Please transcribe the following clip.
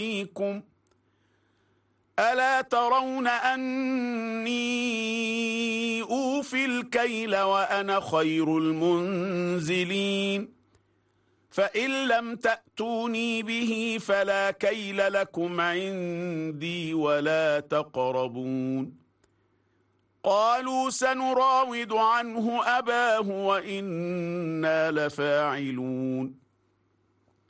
فيكم ألا ترون أني أوفي الكيل وأنا خير المنزلين فإن لم تأتوني به فلا كيل لكم عندي ولا تقربون قالوا سنراود عنه أباه وإنا لفاعلون